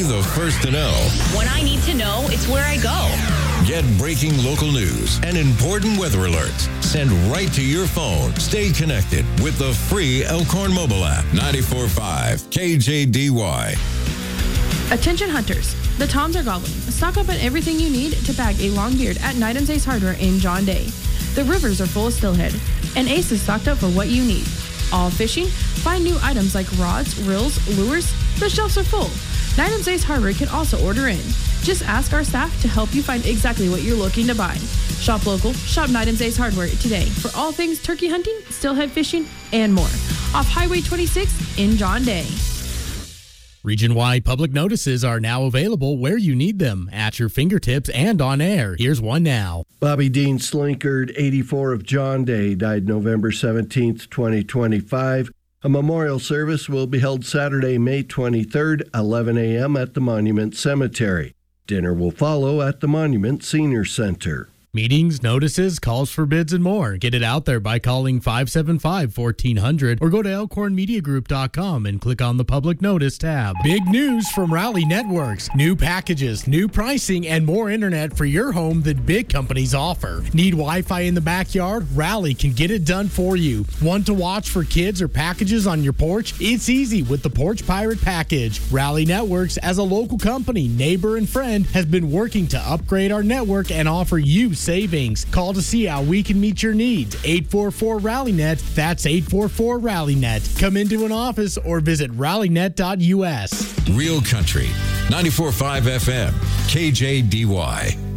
Be the first to know. When I need to know, it's where I go. Get breaking local news and important weather alerts sent right to your phone. Stay connected with the free Elkhorn mobile app. 94.5 KJDY. Attention hunters, the toms are gobbling. Stock up on everything you need to bag a long-beard at Night and Day's Hardware in John Day. The rivers are full of steelhead, and Ace is stocked up for what you need. All fishing, find new items like rods, reels, lures. The shelves are full. Night and Day's Hardware can also order in. Just ask our staff to help you find exactly what you're looking to buy. Shop local, shop Night and Day's Hardware today for all things turkey hunting, steelhead fishing, and more. Off Highway 26 in John Day. Region-wide public notices are now available where you need them, at your fingertips and on air. Here's one now. Bobby Dean Slinkard, 84 of John Day, died November 17th, 2025. A memorial service will be held Saturday, May 23rd, 11 a.m. at the Monument Cemetery. Dinner will follow at the Monument Senior Center. Meetings, notices, calls for bids, and more. Get it out there by calling 575-1400 or go to elkhornmediagroup.com and click on the Public Notice tab. Big news from Rally Networks. New packages, new pricing, and more internet for your home than big companies offer. Need Wi-Fi in the backyard? Rally can get it done for you. Want to watch for kids or packages on your porch? It's easy with the Porch Pirate package. Rally Networks, as a local company, neighbor, and friend, has been working to upgrade our network and offer you savings. Call to see how we can meet your needs. 844-RALLYNET. That's 844-RALLYNET. Come into an office or visit rallynet.us. Real Country. 94.5 FM. KJDY.